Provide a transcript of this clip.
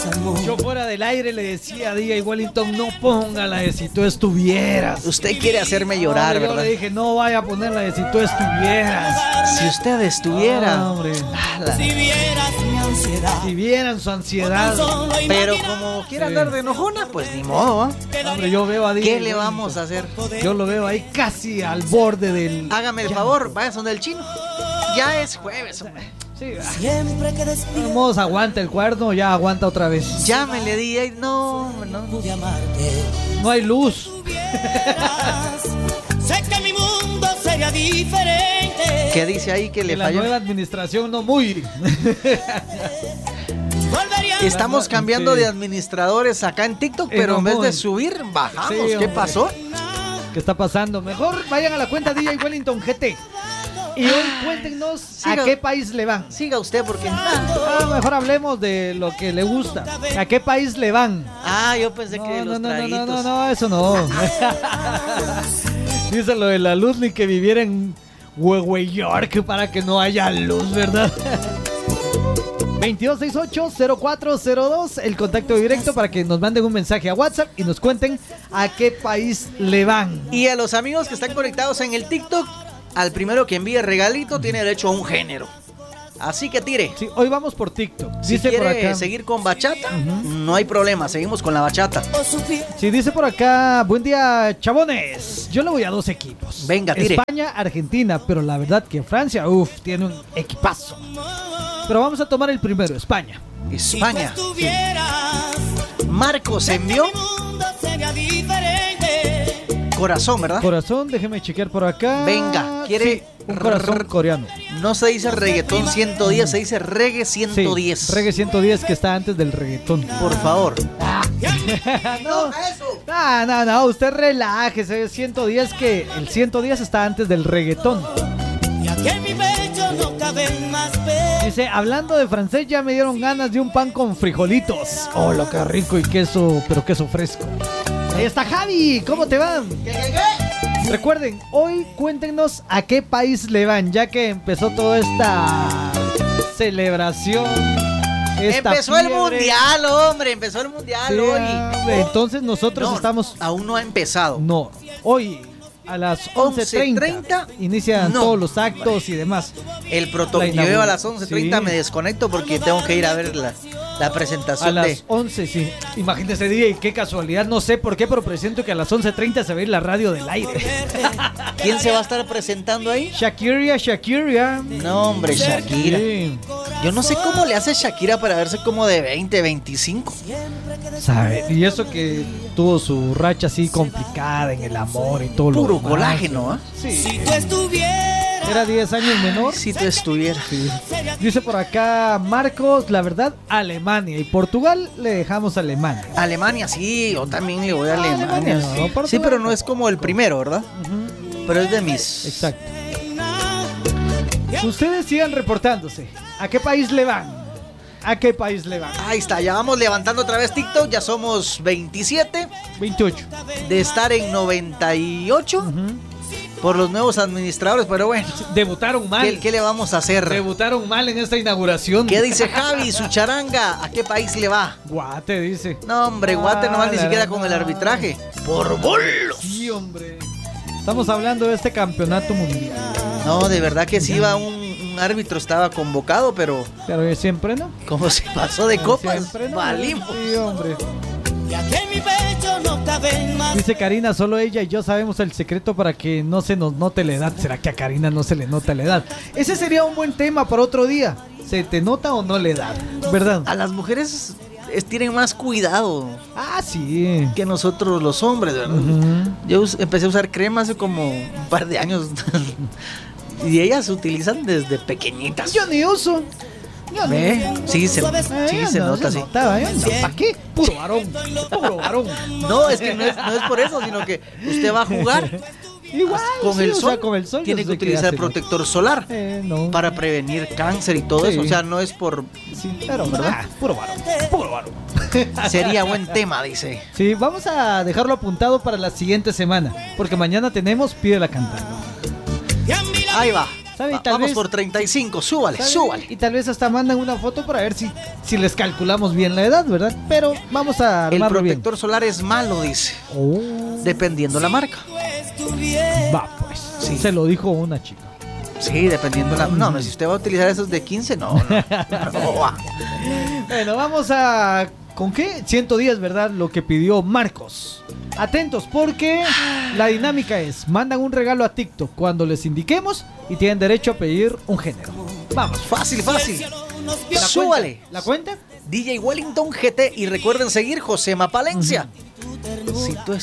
Yo fuera del aire le decía a DJ Wellington, no ponga la de Si Tú Estuvieras. Usted quiere hacerme llorar, yo ¿verdad? le dije, no vaya a poner la de Si Tú Estuvieras. Si usted estuviera. Hombre. Si vieras mi ansiedad. Si vieran su ansiedad. Pero como quiere andar de enojona, pues ni modo, ¿eh? Hombre, yo veo a DJ ¿Qué le Wellington. vamos a hacer? Yo lo veo ahí casi al borde del... Hágame el Ya. favor, vaya donde el chino. Ya es jueves, hombre. Sí, Siempre que despido vamos, aguanta el cuerno, ya aguanta otra vez. Ya me le di ahí. No. de amarte. No hay luz. Sé que mi mundo sería diferente. ¿Qué dice ahí que le Que la falló? nueva administración no muy... Volvería Estamos cambiando Sí. de administradores acá en TikTok, pero en vez de subir, bajamos. Sí, ¿Qué hombre. pasó? ¿Qué está pasando? Mejor vayan a la cuenta DJ Wellington GT. Y hoy cuéntenos Siga. a qué país le van. Siga usted porque... Mejor hablemos de lo que le gusta. ¿A qué país le van? Yo pensé que los traguitos. No, eso no. Dice lo de la luz ni que viviera en Nueva York para que no haya luz, ¿verdad? 2268-0402, el contacto directo para que nos manden un mensaje a WhatsApp y nos cuenten a qué país le van. Y a los amigos que están conectados en el TikTok, al primero que envíe regalito tiene derecho a un género. Así que tire. Sí, hoy vamos por TikTok. Si Dice por quiere acá. seguir con bachata, no hay problema, seguimos con la bachata. Sí, dice por acá, buen día, chabones. Yo le voy a dos equipos. Venga, tire. España, Argentina, pero la verdad que Francia, tiene un equipazo. Pero vamos a tomar el primero, España. España. Si tú estuvieras, Marcos envió mi mundo sería diferente. corazón, ¿verdad? Corazón, déjeme chequear por acá. Venga, ¿quiere Sí, un corazón coreano. No se dice reggaetón 110, se dice reggae 110. Sí, reggae 110 que está antes del reggaetón. Por favor. No, usted relájese, 110 que el 110 está antes del reggaetón. Y aquí en mi pecho no caben más penas. Dice, hablando de francés, ya me dieron ganas de un pan con frijolitos. Oh, lo que rico y queso, pero queso fresco. Ahí está Javi, ¿cómo te van? Recuerden, hoy cuéntenos a qué país le van, ya que empezó toda esta celebración. Empezó el mundial, hombre, empezó el mundial Sí, hoy. hombre, entonces nosotros No, estamos... aún no ha empezado. No, hoy a las 11:30 inician No. todos los actos y demás. El protocolo. La Yo a las inauguración. 11:30 Sí. me desconecto porque tengo que ir a ver la A presentación las de... 11, sí. Imagínese, DJ, qué casualidad, no sé por qué, pero presiento que a las 11:30 se va a ir la radio del aire. ¿Quién se va a estar presentando ahí? Shakira. No, hombre, Shakira. Sí. Yo no sé cómo le hace Shakira para verse como de 20, 25. ¿Sabe? Y eso que tuvo su racha así complicada en el amor y todo lo Puro demás. colágeno, ¿eh? Sí. Si tú estuvieras, Era 10 años menor. Si tú estuvieras. Dice por acá Marcos, la verdad, Alemania. Y Portugal le dejamos a Alemania. Alemania, sí, yo también le voy a Alemania, Alemania. no, Portugal Sí, pero no es tampoco. como el primero, ¿verdad? Pero es de mis... Exacto. Ustedes sigan reportándose. ¿A qué país le van? ¿A qué país le van? Ahí está, ya vamos levantando otra vez TikTok, ya somos 27 28. de estar en 98 por los nuevos administradores, pero bueno, Debutaron mal. ¿qué le vamos a hacer? Debutaron mal en esta inauguración. ¿Qué dice Javi, su charanga? ¿A qué país le va? Guate, dice. No, hombre, Guate nomás ni la, siquiera la, con el la. arbitraje. Por bolos. Sí, hombre. Estamos hablando de este campeonato mundial. No, de verdad que sí iba un árbitro, estaba convocado, pero Pero siempre no. como se pasó de copas, Siempre no. valimos. Sí, hombre. y aquí en mi pecho no caben más. Dice Karina, solo ella y yo sabemos el secreto para que no se nos note la edad. ¿Será que a Karina no se le nota la edad? Ese sería un buen tema para otro día. ¿Se te nota o no la edad? ¿Verdad? A las mujeres tienen más cuidado Ah, sí. que nosotros los hombres, ¿verdad? Yo empecé a usar crema hace como un par de años y ellas se utilizan desde pequeñitas. Yo ni uso. Yo ni ¿Ve? Sí, se nota, sí. ¿Para qué? Puro varón. Puro varón. No, es que no es por eso, sino que usted va a jugar Igual. con sí, el o sol. sea, con el sol. Tiene yo que sé que utilizar hace, ¿no? protector solar No. para prevenir cáncer y todo Sí. eso. O sea, no es por... Sí, pero ¿verdad? puro varón. Puro varón. Sería buen tema, dice. Sí, vamos a dejarlo apuntado para la siguiente semana. Porque mañana tenemos Pídela Cantando. Ahí va. ¿Sabe? Y tal Vamos vez, por 35, súbale, ¿sabe? súbale. Y tal vez hasta mandan una foto para ver si les calculamos bien la edad, ¿verdad? Pero vamos a El armarlo bien. protector solar es malo, dice, Oh, dependiendo la marca. va, pues. Sí. Se lo dijo una chica. Sí, dependiendo la... No, si usted va a utilizar esos de 15, no. No va. Bueno, vamos a... ¿Con qué? 110, ¿verdad? Lo que pidió Marcos. Atentos, porque la dinámica es: mandan un regalo a TikTok cuando les indiquemos y tienen derecho a pedir un género. Vamos. Fácil, fácil. ¿La Súbale. cuenta? ¿La cuenta? DJ Wellington GT y recuerden seguir Josema Palencia. Si tú